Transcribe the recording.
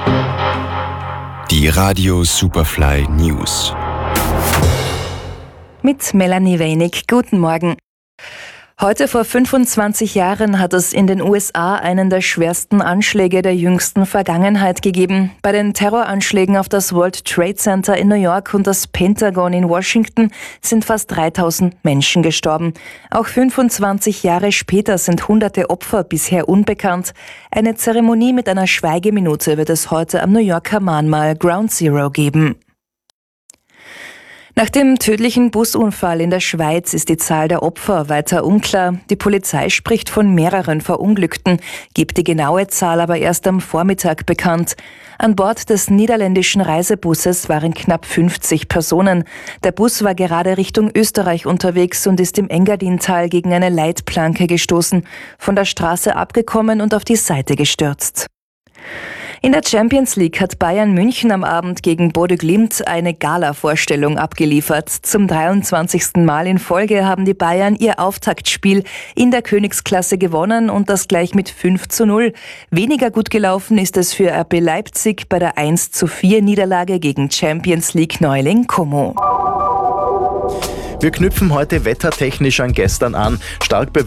Die Radio Superfly News. Mit Melanie Wenig. Guten Morgen. Heute vor 25 Jahren hat es in den USA einen der schwersten Anschläge der jüngsten Vergangenheit gegeben. Bei den Terroranschlägen auf das World Trade Center in New York und das Pentagon in Washington sind fast 3000 Menschen gestorben. Auch 25 Jahre später sind hunderte Opfer bisher unbekannt. Eine Zeremonie mit einer Schweigeminute wird es heute am New Yorker Mahnmal Ground Zero geben. Nach dem tödlichen Busunfall in der Schweiz ist die Zahl der Opfer weiter unklar. Die Polizei spricht von mehreren Verunglückten, gibt die genaue Zahl aber erst am Vormittag bekannt. An Bord des niederländischen Reisebusses waren knapp 50 Personen. Der Bus war gerade Richtung Österreich unterwegs und ist im Engadintal gegen eine Leitplanke gestoßen, von der Straße abgekommen und auf die Seite gestürzt. In der Champions League hat Bayern München am Abend gegen Bodø Glimt eine Gala-Vorstellung abgeliefert. Zum 23. Mal in Folge haben die Bayern ihr Auftaktspiel in der Königsklasse gewonnen und das gleich mit 5:0. Weniger gut gelaufen ist es für RB Leipzig bei der 1:4 Niederlage gegen Champions League Neuling Como. Wir knüpfen heute wettertechnisch an gestern an. Stark